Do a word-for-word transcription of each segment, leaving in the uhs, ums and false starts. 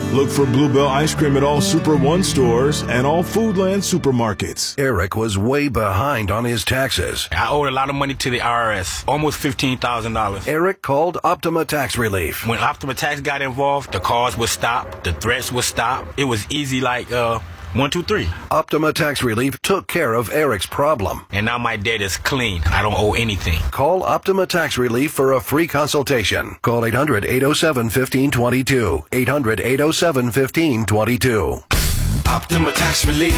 Look for Bluebell ice cream at all Super One stores and all Foodland supermarkets. Eric was way behind on his taxes. I owed a lot of money to the I R S, almost fifteen thousand dollars. Eric called Optima Tax Relief. When Optima Tax got involved, the calls would stop, the threats would stop. It was easy like, uh, one, two, three. Optima Tax Relief took care of Eric's problem. And now my debt is clean. I don't owe anything. Call Optima Tax Relief for a free consultation. Call eight hundred, eight oh seven, one five two two. eight hundred, eight oh seven, one five two two. Optima Tax Relief.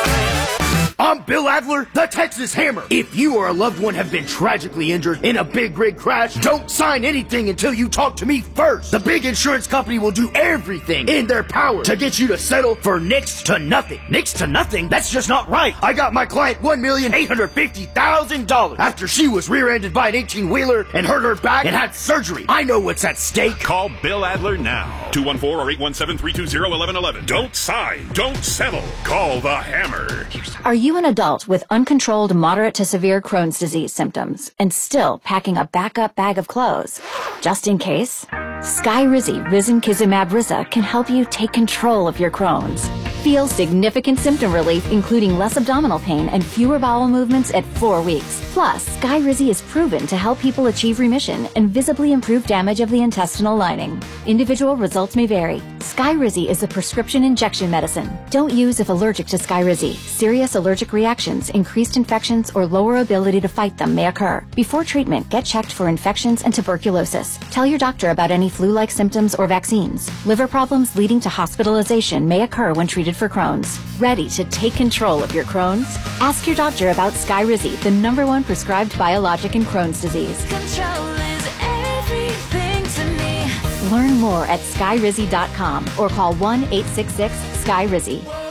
I'm Bill Adler, the Texas Hammer. If you or a loved one have been tragically injured in a big rig crash, don't sign anything until you talk to me first. The big insurance company will do everything in their power to get you to settle for next to nothing. Next to nothing? That's just not right. I got my client one million eight hundred fifty thousand dollars after she was rear-ended by an eighteen-wheeler and hurt her back and had surgery. I know what's at stake. Call Bill Adler now. two one four or eight one seven, three two zero, one one one one. Don't sign. Don't settle. Call the Hammer. Are you an adult with uncontrolled moderate to severe Crohn's disease symptoms and still packing a backup bag of clothes? Just in case, Skyrizi Risankizumab Riza can help you take control of your Crohn's. Feel significant symptom relief, including less abdominal pain and fewer bowel movements at four weeks. Plus, Skyrizi is proven to help people achieve remission and visibly improve damage of the intestinal lining. Individual results may vary. Skyrizi is a prescription injection medicine. Don't use if allergic to Skyrizi. Serious allergic reactions, increased infections, or lower ability to fight them may occur. Before treatment, get checked for infections and tuberculosis. Tell your doctor about any flu-like symptoms or vaccines. Liver problems leading to hospitalization may occur when treated for Crohn's. Ready to take control of your Crohn's? Ask your doctor about Skyrizi, the number one prescribed biologic in Crohn's disease. Control is everything to me. Learn more at skyrizi dot com or call one eight six six, S K Y R I Z I.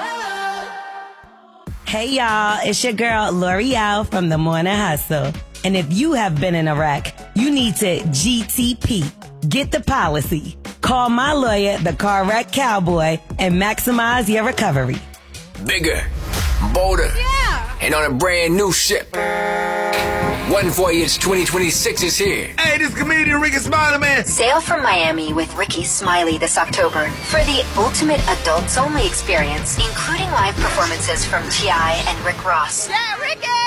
Hey y'all, it's your girl L'Oreal from The Morning Hustle. And if you have been in a wreck, you need to G T P. Get the policy. Call my lawyer, the Car Wreck Cowboy, and maximize your recovery. Bigger, bolder, Yeah. and on a brand new ship. One Voyage twenty twenty-six is here. Hey, this comedian Ricky Smiley, man. Sail from Miami with Ricky Smiley this October for the ultimate adults-only experience, including live performances from T I and Rick Ross. Yeah, Ricky!